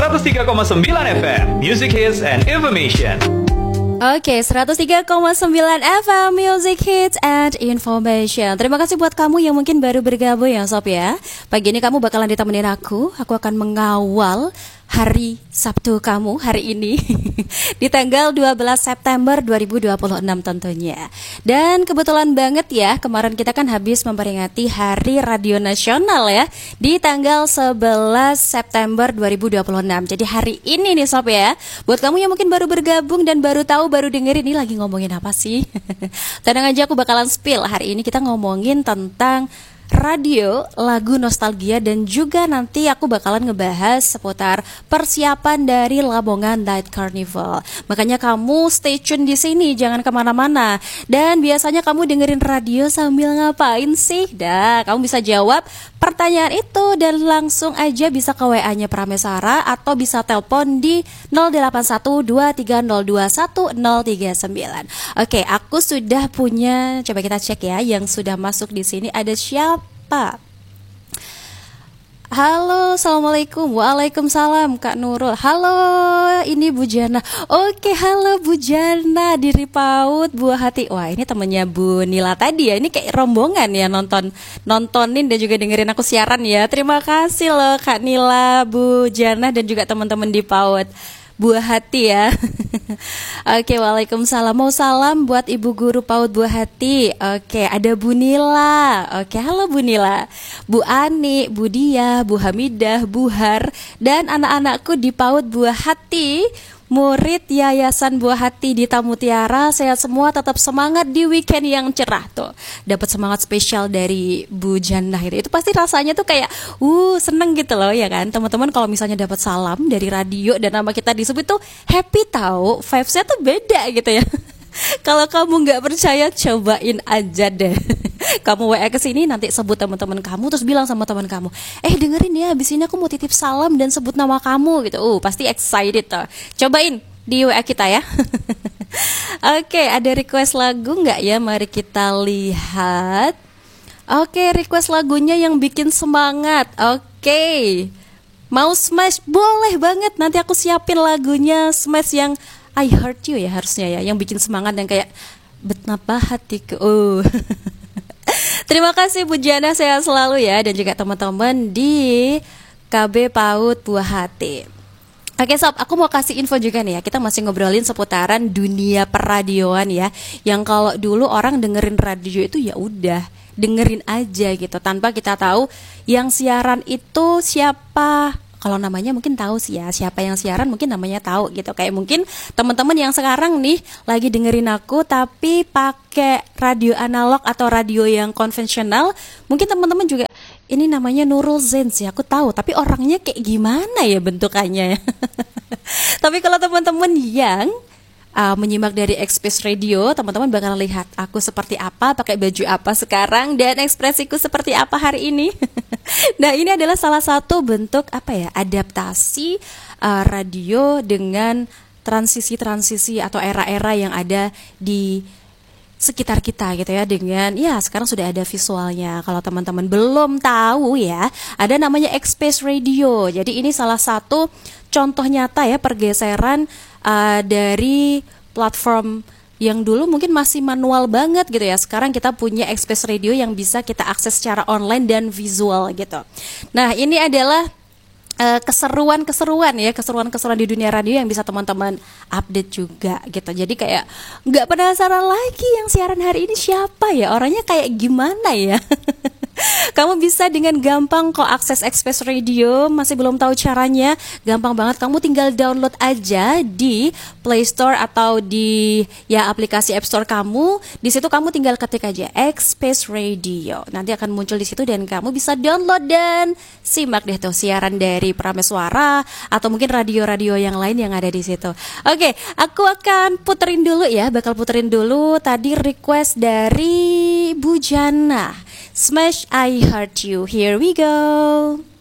103,9 FM Music Hits and Information. Oke, 103,9 FM Music Hits and Information. Terima kasih buat kamu yang mungkin baru bergabung ya Sob ya. Pagi ini kamu bakalan ditemenin aku akan mengawal hari Sabtu kamu hari ini di tanggal 12 September 2026 tentunya. Dan kebetulan banget ya, kemarin kita kan habis memperingati Hari Radio Nasional ya di tanggal 11 September 2026. Jadi hari ini nih Sob ya, buat kamu yang mungkin baru bergabung dan baru tahu, baru dengerin ini lagi ngomongin apa sih. Tenang aja, aku bakalan spill. Hari ini kita ngomongin tentang radio, lagu nostalgia, dan juga nanti aku bakalan ngebahas seputar persiapan dari Lamongan Night Carnival. Makanya kamu stay tune di sini, jangan kemana-mana. Dan biasanya kamu dengerin radio sambil ngapain sih? Dah, kamu bisa jawab pertanyaan itu dan langsung aja bisa ke WA-nya Prameswara atau bisa telepon di 081230211039. Oke, aku sudah punya, coba kita cek ya, yang sudah masuk di sini ada siapa? Halo, assalamualaikum. Waalaikumsalam Kak Nurul. Halo, ini Bu Jana. Oke, halo Bu Jana dari PAUD Buah Hati. Wah, ini temennya Bu Nila tadi ya. Ini kayak rombongan ya, nontonin dan juga dengerin aku siaran ya. Terima kasih loh Kak Nila, Bu Jana, dan juga teman-teman di PAUD Buah Hati ya. Oke, waalaikumsalam. Mau salam buat Ibu Guru PAUD Buah Hati. Oke, ada Bu Nila. Oke, halo Bu Nila, Bu Ani, Bu Dia, Bu Hamidah, Bu Har, dan anak-anakku di PAUD Buah Hati, murid Yayasan Buah Hati di Tamutiara. Sehat semua, tetap semangat di weekend yang cerah tuh. Dapat semangat spesial dari Bu Jannah itu pasti rasanya tuh kayak seneng gitu loh ya kan. Teman-teman kalau misalnya dapat salam dari radio dan nama kita disebut tuh happy tahu, vibes-nya tuh beda gitu ya. Kalau kamu nggak percaya, cobain aja deh. Kamu WA ke sini, nanti sebut teman-teman kamu, terus bilang sama teman kamu, dengerin ya, abis ini aku mau titip salam dan sebut nama kamu gitu. Pasti excited tuh. Cobain di WA kita ya. Oke, ada request lagu nggak ya? Mari kita lihat. Oke, request lagunya yang bikin semangat. Oke, mau Smash? Boleh banget, nanti aku siapin lagunya Smash yang I Heart You ya harusnya ya, yang bikin semangat dan kayak betapa hatiku. Terima kasih Bu Jana, sehat selalu ya, dan juga teman-teman di KB PAUD Buah Hati. Oke Sob, aku mau kasih info juga nih ya. Kita masih ngobrolin seputaran dunia perradioan ya. Yang kalau dulu orang dengerin radio itu ya udah dengerin aja gitu, tanpa kita tahu yang siaran itu siapa. Kalau namanya mungkin tahu sih ya, siapa yang siaran mungkin namanya tahu gitu. Kayak mungkin teman-teman yang sekarang nih lagi dengerin aku tapi pakai radio analog atau radio yang konvensional, mungkin teman-teman juga ini namanya Nurul Zain sih, aku tahu, tapi orangnya kayak gimana ya bentukannya. Tapi kalau teman-teman yang menyimak dari Express Radio, teman-teman bakal lihat aku seperti apa, pakai baju apa sekarang, dan ekspresiku seperti apa hari ini. Nah, ini adalah salah satu bentuk adaptasi radio dengan transisi-transisi atau era-era yang ada di sekitar kita gitu ya, dengan sekarang sudah ada visualnya. Kalau teman-teman belum tahu ya, ada namanya Express Radio. Jadi ini salah satu contoh nyata ya pergeseran dari platform yang dulu mungkin masih manual banget gitu ya. Sekarang kita punya Express Radio yang bisa kita akses secara online dan visual gitu. Nah, ini adalah keseruan di dunia radio yang bisa teman-teman update juga gitu. Jadi kayak nggak penasaran lagi yang siaran hari ini siapa ya, orangnya kayak gimana ya. Kamu bisa dengan gampang kok akses Express Radio. Masih belum tahu caranya? Gampang banget, kamu tinggal download aja di Play Store atau di aplikasi App Store kamu. Di situ kamu tinggal ketik aja Express Radio. Nanti akan muncul di situ dan kamu bisa download dan simak deh tuh siaran dari Prameswara atau mungkin radio-radio yang lain yang ada di situ. Oke, aku akan puterin dulu ya, bakal puterin dulu tadi request dari Bu Jana. Smash I Heart You. Here we go.